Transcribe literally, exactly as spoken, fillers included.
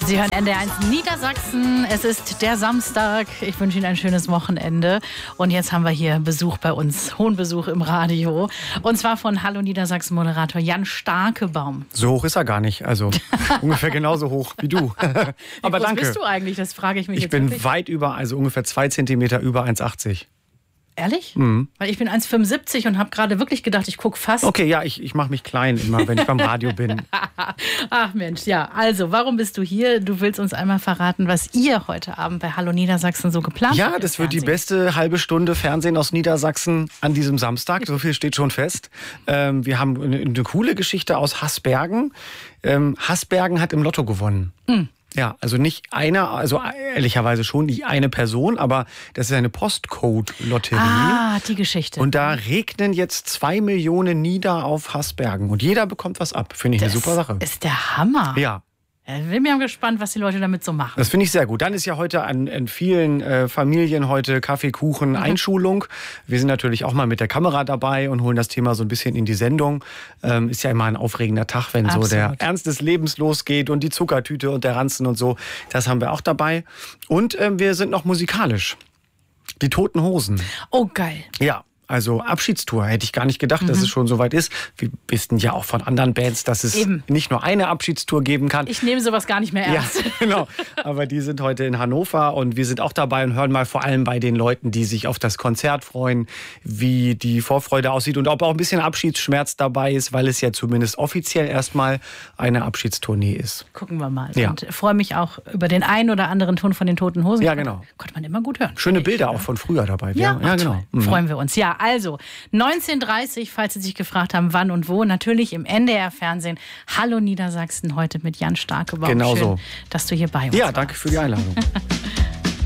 Sie hören N D R eins Niedersachsen. Es ist der Samstag. Ich wünsche Ihnen ein schönes Wochenende. Und jetzt haben wir hier Besuch bei uns, hohen Besuch im Radio. Und zwar von Hallo Niedersachsen Moderator Jan Starkebaum. So hoch ist er gar nicht. Also ungefähr genauso hoch wie du. Aber wie groß danke. bist du eigentlich? Das frage ich mich ich jetzt bin wirklich. weit über, also ungefähr zwei Zentimeter über eins Komma achtzig. Ehrlich? Mhm. Weil ich bin eins Komma fünfundsiebzig und habe gerade wirklich gedacht, ich gucke fast. Okay, ja, ich, ich mache mich klein immer, wenn ich beim Radio bin. Ach Mensch, ja. Also, warum bist du hier? Du willst uns einmal verraten, was ihr heute Abend bei Hallo Niedersachsen so geplant habt. Ja, das wird die beste halbe Stunde Fernsehen aus Niedersachsen an diesem Samstag. So viel steht schon fest. Ähm, wir haben eine, eine coole Geschichte aus Hasbergen. Ähm, Hasbergen hat im Lotto gewonnen. Mhm. Ja, also nicht einer, also ehrlicherweise schon die eine Person, aber das ist eine Postcode-Lotterie. Ah, die Geschichte. Und da regnen jetzt zwei Millionen nieder auf Hasbergen. Und jeder bekommt was ab. Finde ich das eine super Sache. Ist der Hammer. Ja. Ich bin mir gespannt, was die Leute damit so machen. Das finde ich sehr gut. Dann ist ja heute an, an vielen äh, Familien heute Kaffee, Kuchen, mhm. Einschulung. Wir sind natürlich auch mal mit der Kamera dabei und holen das Thema so ein bisschen in die Sendung. Ähm, ist ja immer ein aufregender Tag, wenn Absolut. so der Ernst des Lebens losgeht und die Zuckertüte und der Ranzen und so. Das haben wir auch dabei. Und ähm, wir sind noch musikalisch. Die Toten Hosen. Oh, geil. Ja. Also Abschiedstour, hätte ich gar nicht gedacht, mhm. dass es schon so weit ist. Wir wissen ja auch von anderen Bands, dass es Eben. nicht nur eine Abschiedstour geben kann. Ich nehme sowas gar nicht mehr ernst. Ja, genau. Aber die sind heute in Hannover und wir sind auch dabei und hören mal vor allem bei den Leuten, die sich auf das Konzert freuen, wie die Vorfreude aussieht und ob auch ein bisschen Abschiedsschmerz dabei ist, weil es ja zumindest offiziell erstmal eine Abschiedstournee ist. Gucken wir mal. Ja. Und freue mich auch über den einen oder anderen Ton von den Toten Hosen. Ja, genau. Konnte man immer gut hören. Schöne Bilder auch von früher dabei. Ja, ja, ja genau. Mhm. Freuen wir uns. Ja, also neunzehn Uhr dreißig, falls Sie sich gefragt haben, wann und wo, natürlich im N D R-Fernsehen. Hallo Niedersachsen, heute mit Jan Starkebaum. Genau Schön, so. dass du hier bei uns Ja, warst. danke für die Einladung.